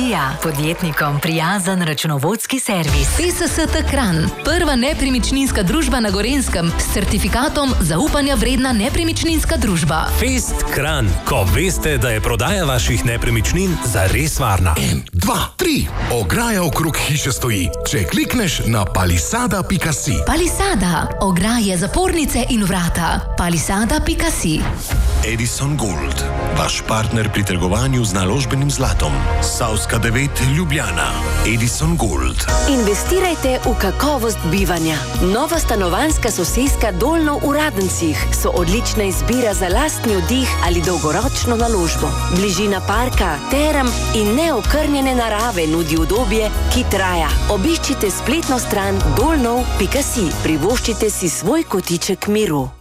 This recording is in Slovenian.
Pikasija, podjetnikom prijazen računovodski servis. PSST Kranj, prva nepremičninska družba na Gorenjskem s certifikatom zaupanja vredna nepremičninska družba. Fest Kranj, ko veste, da je prodaja vaših nepremičnin zares varna. 1, 2, 3. Ograja okrog hiše stoji, če klikneš na palisada.si. Palisada, ograje, zapornice in vrata. Palisada.si. Edison Gold, vaš partner pri trgovanju z naložbenim zlatom. Savska 9, Ljubljana. Edison Gold. Investirajte v kakovost bivanja. Nova stanovanjska soseska Dolno v Radencih so odlična izbira za lastni oddih ali dolgoročno naložbo. Bližina parka, terem in neokrnjene narave nudi udobje, ki traja. Obiščite spletno stran dolnov.si. Privoščite si svoj kotiček miru.